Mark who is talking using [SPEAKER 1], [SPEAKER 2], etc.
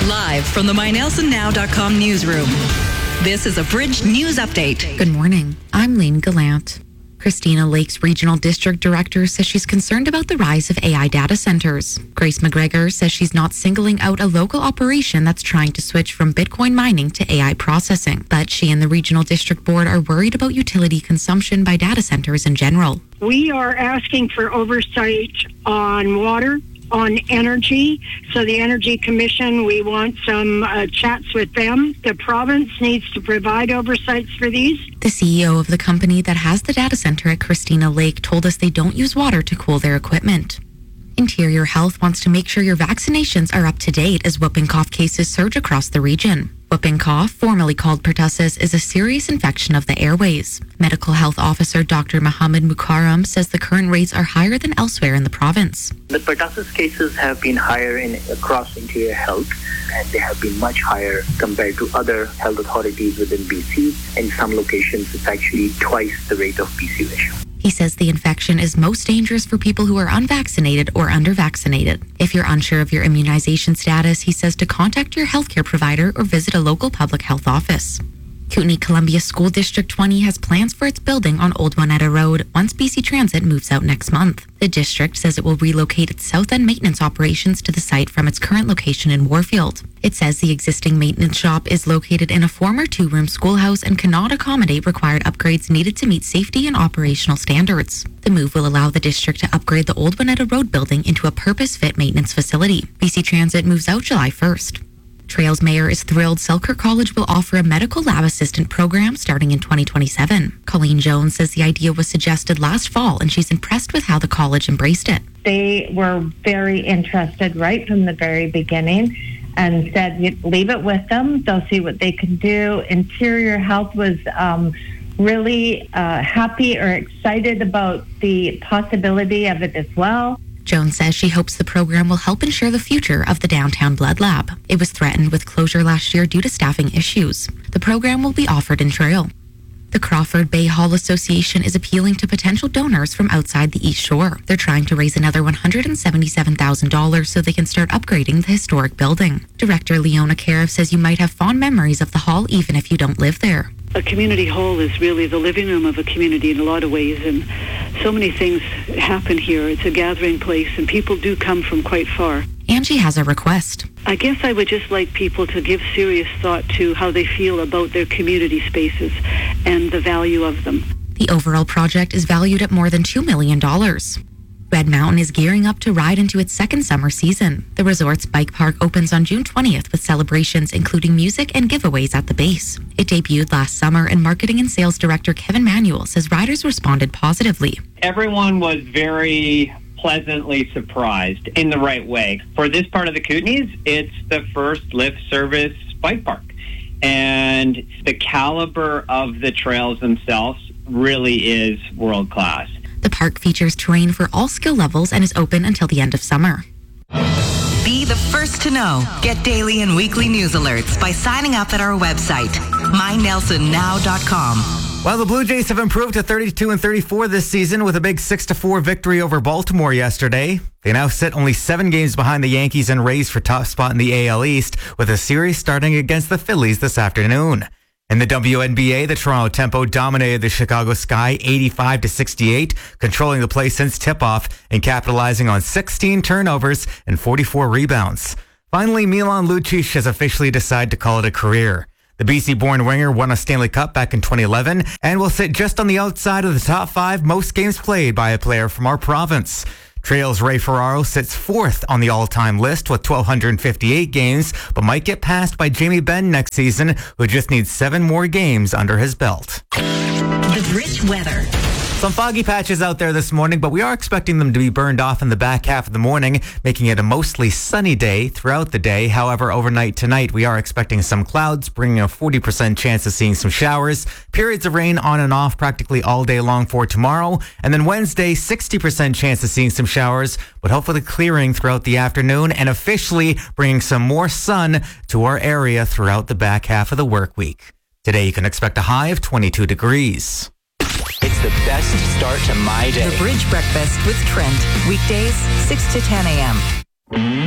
[SPEAKER 1] Live from the MyNelsonNow.com newsroom. This is a Bridge News Update.
[SPEAKER 2] Good morning. I'm Lane Gallant. Christina Lake's Regional District Director says she's concerned about the rise of AI data centers. Grace McGregor says she's not singling out a local operation that's trying to switch from Bitcoin mining to AI processing. But she and the Regional District Board are worried about utility consumption by data centers in general.
[SPEAKER 3] We are asking for oversight on water, on energy. So the Energy Commission, we want some chats with them. The province needs to provide oversights for these.
[SPEAKER 2] The CEO of the company that has the data center at Christina Lake told us they don't use water to cool their equipment. Interior Health wants to make sure your vaccinations are up to date as whooping cough cases surge across the region. Whooping cough, formerly called pertussis, is a serious infection of the airways. Medical Health Officer Dr. Mohammed Mukarram says the current rates are higher than elsewhere in the province.
[SPEAKER 4] The pertussis cases have been higher across Interior Health, and they have been much higher compared to other health authorities within BC. In some locations, it's actually twice the rate of BC ratio.
[SPEAKER 2] He says the infection is most dangerous for people who are unvaccinated or under-vaccinated. If you're unsure of your immunization status, he says to contact your healthcare provider or visit a local public health office. Kootenay Columbia School District 20 has plans for its building on Old Moneta Road once BC Transit moves out next month. The district says it will relocate its south end maintenance operations to the site from its current location in Warfield. It says the existing maintenance shop is located in a former two-room schoolhouse and cannot accommodate required upgrades needed to meet safety and operational standards. The move will allow the district to upgrade the Old Moneta Road building into a purpose-fit maintenance facility. BC Transit moves out July 1st. Trails Mayor is thrilled Selkirk College will offer a medical lab assistant program starting in 2027. Colleen Jones says the idea was suggested last fall and she's impressed with how the college embraced it.
[SPEAKER 5] They were very interested right from the very beginning and said, leave it with them. They'll see what they can do. Interior Health was really happy or excited about the possibility of it as well.
[SPEAKER 2] Jones says she hopes the program will help ensure the future of the downtown blood lab. It was threatened with closure last year due to staffing issues. The program will be offered in Trail. The Crawford Bay Hall Association is appealing to potential donors from outside the East Shore. They're trying to raise another $177,000 so they can start upgrading the historic building. Director Leona Cariff says you might have fond memories of the hall even if you don't live there.
[SPEAKER 6] A community hall is really the living room of a community in a lot of ways, and so many things happen here. It's a gathering place, and people do come from quite far.
[SPEAKER 2] Angie has a request.
[SPEAKER 6] I guess I would just like people to give serious thought to how they feel about their community spaces and the value of them.
[SPEAKER 2] The overall project is valued at more than $2 million. Red Mountain is gearing up to ride into its second summer season. The resort's bike park opens on June 20th with celebrations including music and giveaways at the base. It debuted last summer and Marketing and Sales Director Kevin Manuel says riders responded positively.
[SPEAKER 7] Everyone was very pleasantly surprised in the right way. For this part of the Kootenays, it's the first lift service bike park. And the caliber of the trails themselves really is world class.
[SPEAKER 2] The park features terrain for all skill levels and is open until the end of summer.
[SPEAKER 1] Be the first to know. Get daily and weekly news alerts by signing up at our website, mynelsonnow.com.
[SPEAKER 8] Well, the Blue Jays have improved to 32-34 this season with a big 6-4 victory over Baltimore yesterday. They now sit only 7 games behind the Yankees and Rays for top spot in the AL East, with a series starting against the Phillies this afternoon. In the WNBA, the Toronto Tempo dominated the Chicago Sky 85-68, controlling the play since tip-off and capitalizing on 16 turnovers and 44 rebounds. Finally, Milan Lucic has officially decided to call it a career. The BC-born winger won a Stanley Cup back in 2011 and will sit just on the outside of the top 5 most games played by a player from our province. Trail's Ray Ferraro sits 4th on the all-time list with 1,258 games, but might get passed by Jamie Benn next season, who just needs 7 more games under his belt.
[SPEAKER 1] The Bridge weather.
[SPEAKER 8] Some foggy patches out there this morning, but we are expecting them to be burned off in the back half of the morning, making it a mostly sunny day throughout the day. However, overnight tonight, we are expecting some clouds, bringing a 40% chance of seeing some showers. Periods of rain on and off practically all day long for tomorrow. And then Wednesday, 60% chance of seeing some showers, but hopefully clearing throughout the afternoon and officially bringing some more sun to our area throughout the back half of the work week. Today, you can expect a high of 22 degrees.
[SPEAKER 9] It's the best start to my day.
[SPEAKER 1] The Bridge Breakfast with Trent. Weekdays, 6 to 10 a.m.